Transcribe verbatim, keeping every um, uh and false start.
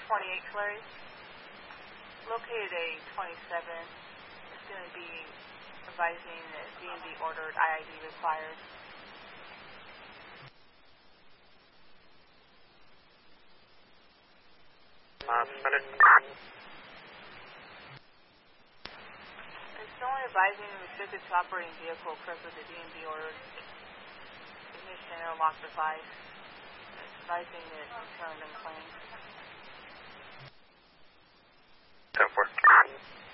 twenty-eight Clary. Located a twenty-seven. It's going to be advising that D and D ordered I I D required. Uh, suspended. It's only advising restricted to operating vehicle equipped with the D and D ordered ignition interlock device. It's advising that returned and claimed. ten four.